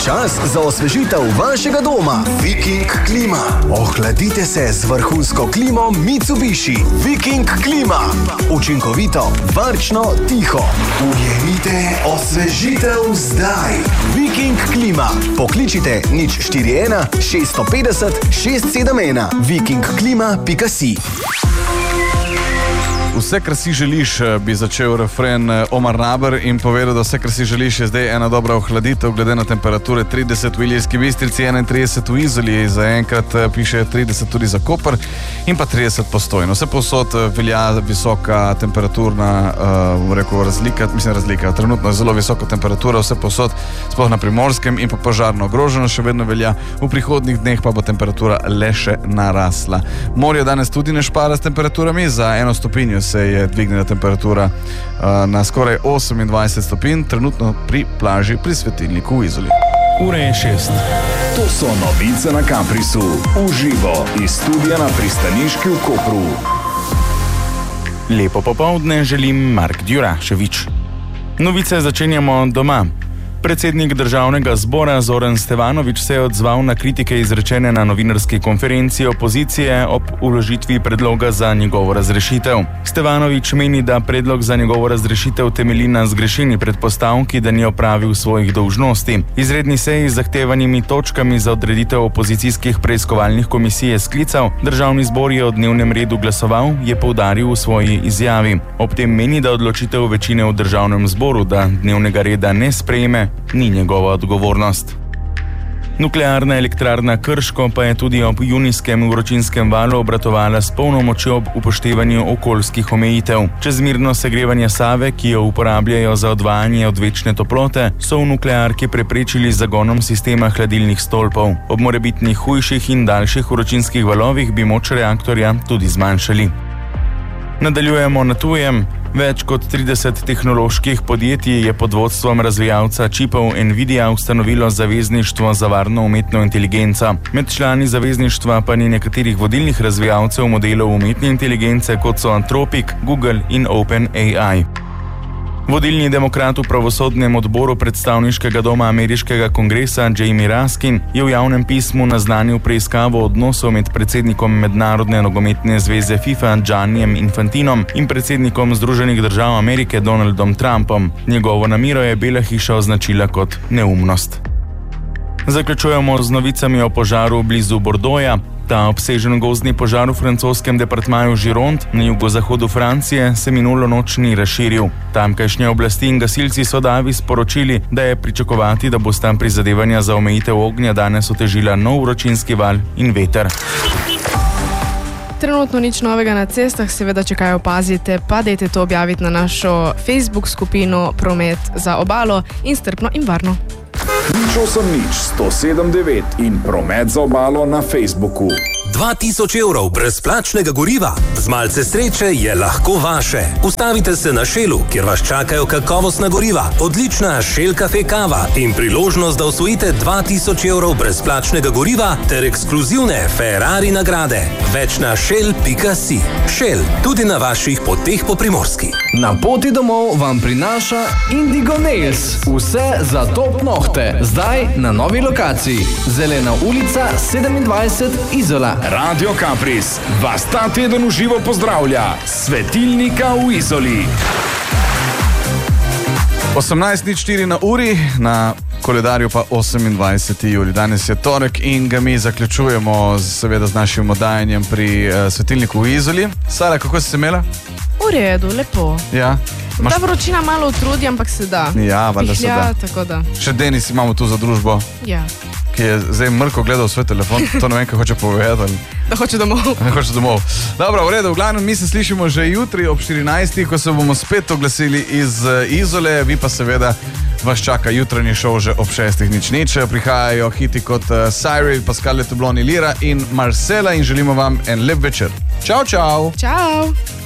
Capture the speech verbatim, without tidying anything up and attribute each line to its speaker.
Speaker 1: Čas za osvežitev vašega doma. Viking klima. Ohladite se z vrhunsko klimo Mitsubishi. Viking klima. Učinkovito, varčno, tiho. Ujemite osvežitev zdaj. Viking klima. Pokličite nič štiri ena šest pet nula šest sedem ena. viking klima pika si.
Speaker 2: Vse, kar si želiš, bi začel refren Omar Naber in povedal, da vse, kar si želiš, je zdaj ena dobra ohladitev, glede na temperature trideset v Ilirski Bistrici, enaintrideset v Izoli, zaenkrat piše trideset tudi za Koper in pa trideset Postojno. Vse povsod velja visoka temperaturna uh, rekel, razlika, mislim razlika, trenutno je zelo visoka temperatura, vse povsod, sploh na Primorskem in pa požarno ogroženo še vedno velja, v prihodnjih dneh pa bo temperatura le še narasla. Morje danes tudi ne špara s temperaturami, za eno stopinjo se je dvignila temperatura uh, na skoraj osemindvajset stopinj, trenutno pri plaži pri svetilniku v Izoli.
Speaker 3: Ura je šest.
Speaker 4: To so novice na Caprisu, uživo iz studia na Pristaniški v Kopru.
Speaker 3: Lepo popoldne želim Mark Djuraševič. Novice začenjamo doma. Predsednik državnega zbora Zoran Stevanović se je odzval na kritike izrečene na novinarski konferenci opozicije ob vložitvi predloga za njegovo razrešitev. Stevanović meni, da predlog za njegovo razrešitev temelji na zgrešeni predpostavki, da ni opravil svojih dolžnosti. Izredni seji z zahtevanimi točkami za odreditev opozicijskih preiskovalnih komisij je sklical, državni zbor je o dnevnem redu glasoval, je poudaril v svoji izjavi. Ob tem meni, da odločitev večine v državnem zboru, da dnevnega reda ne sprejme, ni njegova odgovornost. Nuklearna elektrarna Krško pa je tudi ob junijskem vročinskem valu obratovala s polno močjo ob upoštevanju okoljskih omejitev. Čezmirno segrevanje Save, ki jo uporabljajo za odvajanje odvečne toplote, so v nuklearki preprečili z zagonom sistema hladilnih stolpov. Ob morebitnih hujših in daljših vročinskih valovih bi moč reaktorja tudi zmanjšali. Nadaljujemo na tujem. Več kot trideset tehnoloških podjetij je pod vodstvom razvijalca čipov Nvidia ustanovilo zavezništvo za varno umetno inteligenco. Med člani zavezništva pa ni nekaterih vodilnih razvijalcev modelov umetne inteligence, kot so Anthropic, Google in OpenAI. Vodilni demokrat v pravosodnem odboru predstavniškega doma ameriškega kongresa Jamie Raskin je v javnem pismu naznanil preiskavo odnosov med predsednikom Mednarodne nogometne zveze FIFA Giannijem Infantinom in predsednikom Združenih držav Amerike Donaldom Trumpom. Njegovo namero je Bela hiša označila kot neumnost. Zaključujemo z novicami o požaru blizu Bordoja. Ta obsežen gozdni požar v francoskem departmaju Gironde na jugozahodu Francije se minulo noč ni razširil. Tamkajšnje oblasti in gasilci so davi sporočili, da je pričakovati, da bosta prizadevanja za omejitev ognja danes otežila nov vročinski val in veter.
Speaker 5: Trenutno nič novega na cestah, seveda če kaj opazite, pa dajte to objaviti na našo Facebook skupino Promet za obalo in strpno in varno.
Speaker 4: nič osem nič sto sedem devet in Promet za obalo na Facebooku.
Speaker 6: dva tisoč evrov brezplačnega goriva. Z malce sreče je lahko vaše. Ustavite se na Shellu, kjer vas čakajo kakovostna goriva, odlična Shell Cafe kava in priložnost, da osvojite dva tisoč evrov brezplačnega goriva ter ekskluzivne Ferrari nagrade. Več na shell pika si. Shell, tudi na vaših poteh po Primorski.
Speaker 7: Na poti domov vam prinaša Indigo Nails. Vse za top nohte. Zdaj na novi lokaciji. Zelena ulica sedemindvajset Izola.
Speaker 4: Radio Capris vas ta teden v živo pozdravlja. Svetilnika v Izoli.
Speaker 2: osemnajst nič štiri na uri, na koledarju pa osemindvajseti julij. Danes je torek in ga mi zaključujemo seveda z našim oddajanjem pri uh, svetilniku v Izoli. Sara, kako si se imela?
Speaker 5: V redu, lepo.
Speaker 2: Ja. Maš...
Speaker 5: Ta vročina malo utrudi, ampak se da.
Speaker 2: Ja, valjda se da.
Speaker 5: Tako da.
Speaker 2: Še Denis imamo tu za družbo.
Speaker 5: Ja.
Speaker 2: Ki je zdaj mrko gledal svoj telefon, to ne vem, kaj hoče povedati.
Speaker 5: Da hoče domov.
Speaker 2: Da hoče domov. Dobro, v redu, v glavnem mi se slišimo že jutri ob štirinajstih, ko se bomo spet oglasili iz Izole, vi pa seveda vas čaka jutranji šov že ob šestih nič nič. Prihajajo hiti kot uh, Syri, Pascal Letubloni, Lira in Marcela in želimo vam en lep večer. Čau, čau.
Speaker 5: Čau.